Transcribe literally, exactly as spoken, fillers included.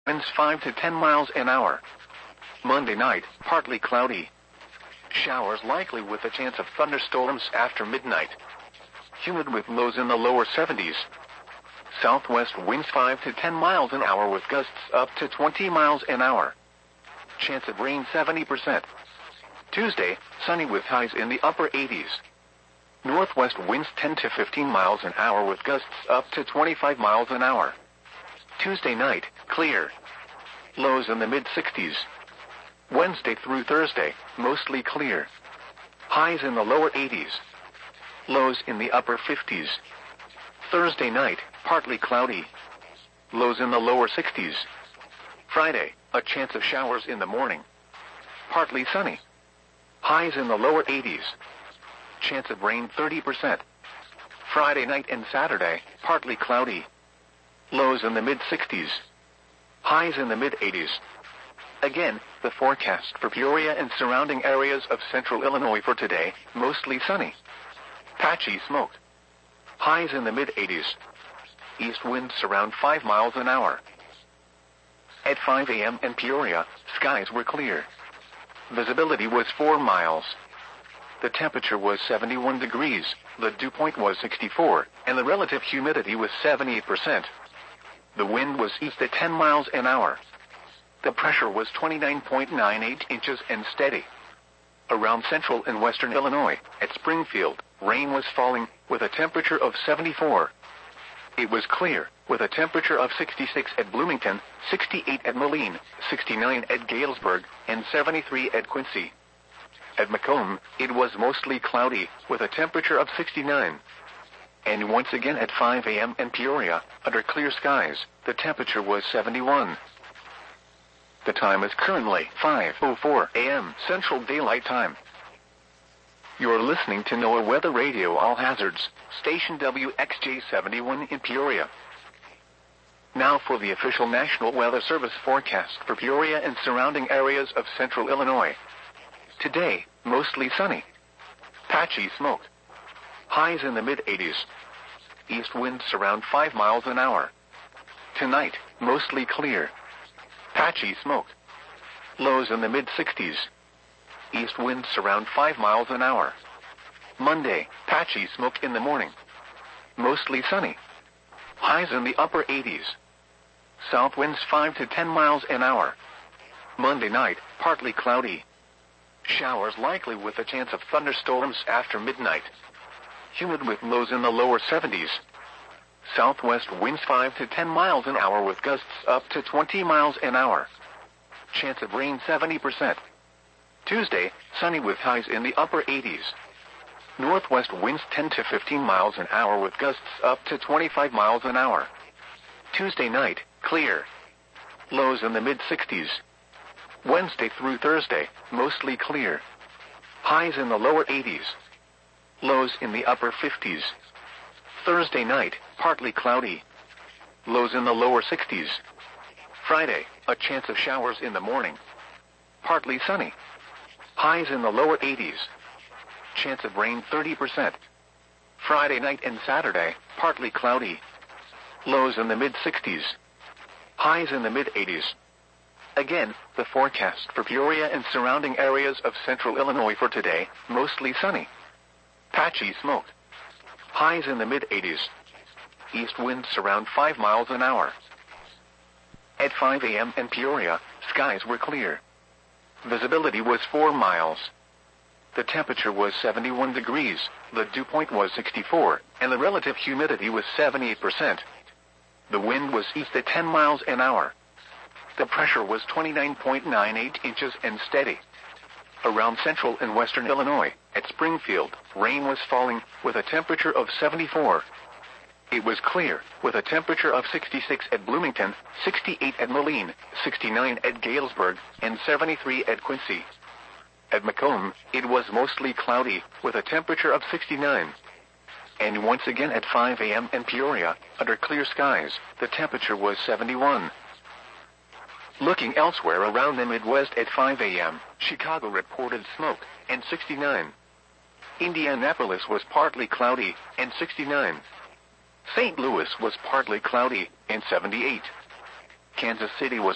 winds five to ten miles an hour. Monday night, partly cloudy. Showers likely with a chance of thunderstorms after midnight. Humid with lows in the lower seventies. Southwest winds five to ten miles an hour with gusts up to twenty miles an hour. Chance of rain seventy percent. Tuesday, sunny with highs in the upper eighties. Northwest winds ten to fifteen miles an hour with gusts up to twenty-five miles an hour. Tuesday night, clear. Lows in the mid-sixties. Wednesday through Thursday, mostly clear. Highs in the lower eighties. Lows in the upper fifties. Thursday night, partly cloudy. Lows in the lower sixties. Friday, a chance of showers in the morning. Partly sunny. Highs in the lower eighties. Chance of rain thirty percent. Friday night and Saturday, partly cloudy. Lows in the mid-sixties. Highs in the mid-eighties. Again, the forecast for Peoria and surrounding areas of central Illinois for today, mostly sunny. Patchy smoke. Highs in the mid-eighties. East winds around five miles an hour. At five a m in Peoria, skies were clear. Visibility was four miles. The temperature was seventy-one degrees, the dew point was sixty-four, and the relative humidity was seventy-eight percent. The wind was east at ten miles an hour. The pressure was twenty-nine point nine eight inches and steady. Around central and western Illinois, at Springfield, rain was falling, with a temperature of seventy-four. It was clear, with a temperature of sixty-six at Bloomington, sixty-eight at Moline, sixty-nine at Galesburg, and seventy-three at Quincy. At Macomb, it was mostly cloudy, with a temperature of sixty-nine. And once again at five a m in Peoria, under clear skies, the temperature was seventy-one. The time is currently five oh four a m Central Daylight Time. You're listening to NOAA Weather Radio All Hazards, station W X J seventy-one in Peoria. Now for the official National Weather Service forecast for Peoria and surrounding areas of central Illinois. Today, mostly sunny. Patchy smoke. Highs in the mid-eighties. East winds around five miles an hour. Tonight, mostly clear. Patchy smoke. Lows in the mid-sixties. East winds around five miles an hour. Monday, patchy smoke in the morning. Mostly sunny. Highs in the upper eighties. South winds five to ten miles an hour. Monday night, partly cloudy. Showers likely with a chance of thunderstorms after midnight. Humid with lows in the lower seventies. Southwest winds five to ten miles an hour with gusts up to twenty miles an hour. Chance of rain seventy percent. Tuesday, sunny with highs in the upper eighties. Northwest winds ten to fifteen miles an hour with gusts up to twenty-five miles an hour. Tuesday night, clear. Lows in the mid-sixties. Wednesday through Thursday, mostly clear. Highs in the lower eighties. Lows in the upper fifties. Thursday night, partly cloudy. Lows in the lower sixties. Friday, a chance of showers in the morning. Partly sunny. Highs in the lower eighties. Chance of rain thirty percent. Friday night and Saturday, partly cloudy. Lows in the mid-sixties. Highs in the mid-eighties. Again, the forecast for Peoria and surrounding areas of central Illinois for today, mostly sunny. Patchy smoke. Highs in the mid-eighties. East winds around five miles an hour. At five a m in Peoria, skies were clear. Visibility was four miles. The temperature was seventy-one degrees, the dew point was sixty-four, and the relative humidity was seventy-eight percent. The wind was east at ten miles an hour. The pressure was twenty-nine point nine eight inches and steady. Around central and western Illinois, at Springfield, rain was falling, with a temperature of seventy-four. It was clear, with a temperature of sixty-six at Bloomington, sixty-eight at Moline, sixty-nine at Galesburg, and seventy-three at Quincy. At Macomb, it was mostly cloudy, with a temperature of sixty-nine. And once again at five a m in Peoria, under clear skies, the temperature was seventy-one. Looking elsewhere around the Midwest at five a m, Chicago reported smoke, and sixty-nine. Indianapolis was partly cloudy, and sixty-nine. Saint Louis was partly cloudy, and seventy-eight. Kansas City was